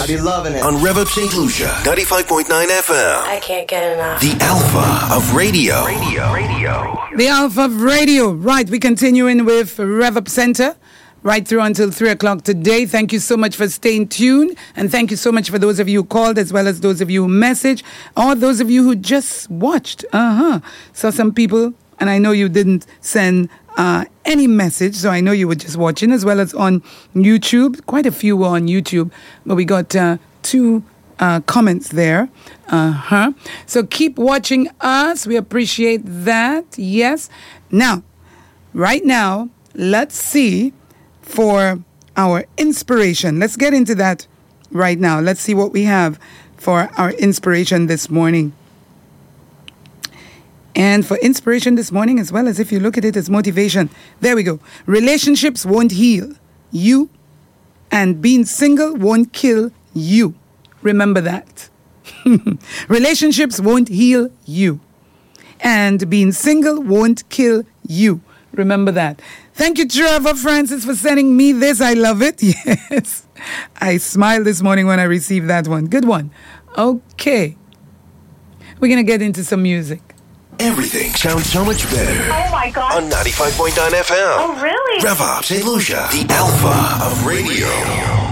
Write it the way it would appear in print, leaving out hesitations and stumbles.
I be loving it. On Rev Up St. Lucia, 95.9 FM. I can't get enough. The Alpha of Radio. The Alpha of Radio. Right, we continuing with Rev Up Center right through until 3 o'clock today. Thank you so much for staying tuned. And thank you so much for those of you who called as well as those of you who messaged or those of you who just watched. So some people, and I know you didn't send any message, so I know you were just watching, as well as on YouTube. Quite a few were on YouTube, but we got two comments there. So keep watching us. We appreciate that. Yes. Now, right now, let's see for our inspiration. Let's get into that right now. Let's see what we have for our inspiration this morning. And for inspiration this morning, as well as if you look at it as motivation, there we go. Relationships won't heal you, and being single won't kill you. Remember that. Relationships won't heal you, and being single won't kill you. Remember that. Thank you, Trevor Francis, for sending me this. I love it. Yes. I smiled this morning when I received that one. Good one. Okay. We're going to get into some music. Everything sounds so much better. Oh my God. On 95.9 FM. Oh really? Rev Up St. Lucia, the Alpha of Radio.